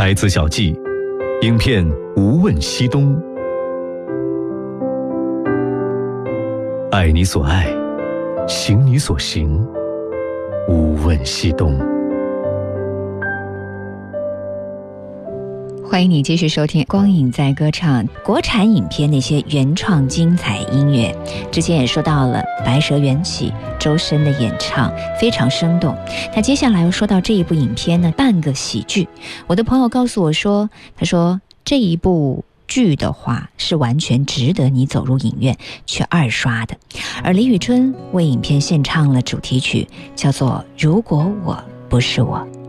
台词小记，影片《无问西东》。爱你所爱，行你所行，无问西东。 欢迎你继续收听光影在歌唱，国产影片那些原创精彩音乐。之前也说到了白蛇缘起，周深的演唱非常生动。那接下来又说到这一部影片呢，半个喜剧。我的朋友告诉我说，他说这一部剧的话是完全值得你走入影院去二刷的。而李宇春为影片献唱了主题曲，叫做《如果我不是我》。